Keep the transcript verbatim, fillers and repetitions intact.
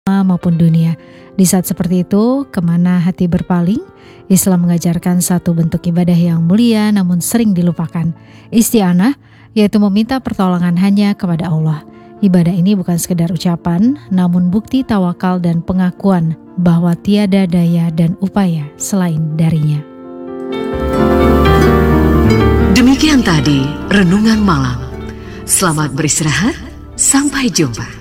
maupun dunia. Di saat seperti itu, kemana hati berpaling? Islam mengajarkan satu bentuk ibadah yang mulia namun sering dilupakan. Isti'anah, yaitu meminta pertolongan hanya kepada Allah. Ibadah ini bukan sekedar ucapan, namun bukti tawakal dan pengakuan bahwa tiada daya dan upaya selain darinya. Demikian tadi Renungan Malam. Selamat beristirahat, sampai jumpa.